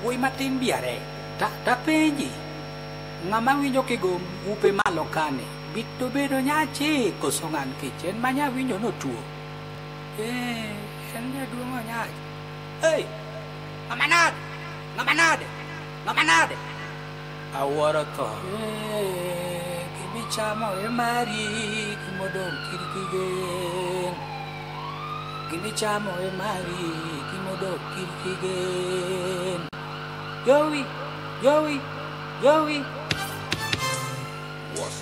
Wuoi matin biare. Ta penji. Ng'ama winjo kigom upe malo kane. Bito bedo nyachi koso ng'an kichen manya winjo no tuo. En jaduong' onyach. Hey! Ng'amanade? Awuoro tho. Gimichamo e mari gimodong' kirkigen. Gimichamo e mari gimodong' kirkigen. Joey. What's